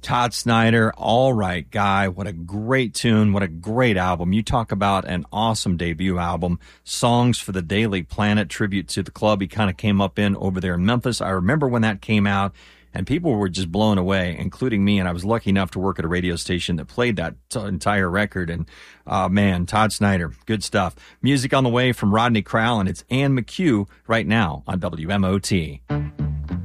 Todd Snider, all right, guy. What a great tune. What a great album. You talk about an awesome debut album. Songs for the Daily Planet, tribute to the club he kind of came up in over there in Memphis. I remember when that came out, and people were just blown away, including me, and I was lucky enough to work at a radio station that played that entire record. And, man, Todd Snider, good stuff. Music on the way from Rodney Crowell, and it's Ann McHugh right now on WMOT.